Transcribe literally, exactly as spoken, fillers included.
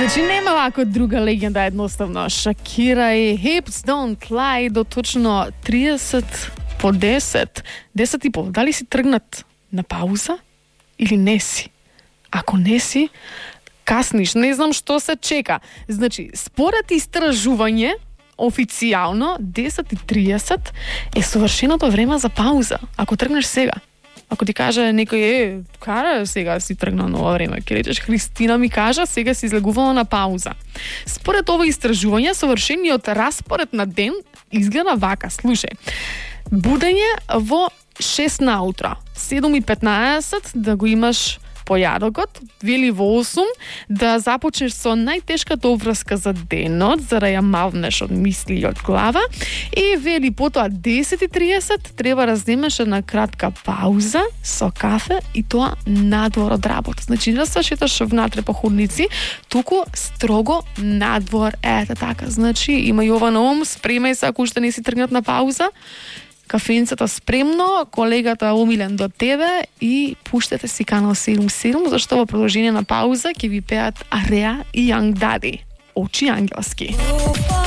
Znači, nema ovako druga legenda jednostavno. Shakira i Hips Don't Lie do točno trideset po deset. deset и пол. Дали си тргнат на пауза или не си? Ако не си, касниш. Не знам што се чека. Значи, според истражување, официјално, десет и тридесет е совршеното време за пауза. Ако тргнеш сега. Ако ти каже некој, е, кара сега си тргна ново време, ке речеш, Христина ми кажа, сега си излегувала на пауза. Според ова истражување, совршениот распоред на ден изгледа вака, слушај. Будење во шест наутро, седум и петнаесет да го имаш појадокот, вели во осум да започнеш со најтешката обврска за денот, за да ја мавнеш од мисли и од глава, и вели потоа десет и тридесет треба да земеш една кратка пауза со кафе и тоа надвор од работа. Значи не да се шеташ внатре по ходници, туку строго надвор. Ете така, значи има и ова на ум, спремај се ако уште не си тргнат на пауза. Кафенцето спремно, колегата омилен до тебе и пуштете си канал седум и седум, зашто во продолжение на пауза ќе ви пеат Ареа и Young Daddy. Очи ангелски.